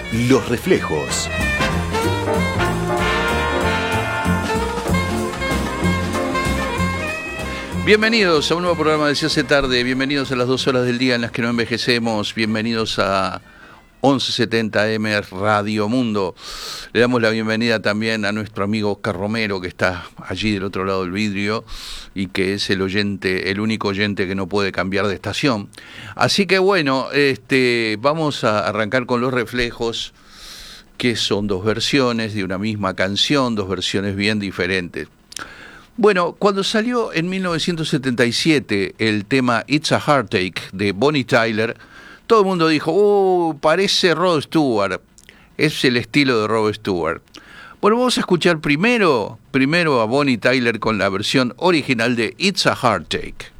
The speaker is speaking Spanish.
Los Reflejos. Bienvenidos a un nuevo programa de Se hace tarde, bienvenidos a las 2 horas del día en las que no envejecemos, bienvenidos a 1170M Radio Mundo. Le damos la bienvenida también a nuestro amigo Oscar Romero, que está allí del otro lado del vidrio y que es el oyente, el único oyente que no puede cambiar de estación. Así que bueno, vamos a arrancar con Los Reflejos, que son dos versiones de una misma canción, dos versiones bien diferentes. Bueno, cuando salió en 1977 el tema It's a Heartache de Bonnie Tyler, todo el mundo dijo, parece Rod Stewart, es el estilo de Rod Stewart. Bueno, vamos a escuchar primero a Bonnie Tyler con la versión original de It's a Heartache.